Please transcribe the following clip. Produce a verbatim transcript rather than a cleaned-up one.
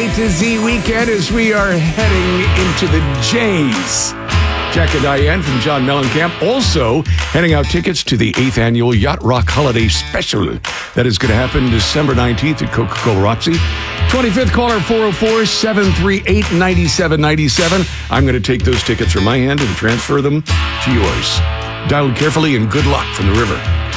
A to Z weekend as we are heading into the J's. Jack and Diane from John Mellencamp also handing out tickets to the eighth Annual Yacht Rock Holiday Special. That is going to happen December nineteenth at Coca-Cola Roxy. twenty-fifth caller, four oh four, seven three eight, nine seven nine seven. I'm going to take those tickets from my hand and transfer them to yours. Dial carefully and good luck from the river.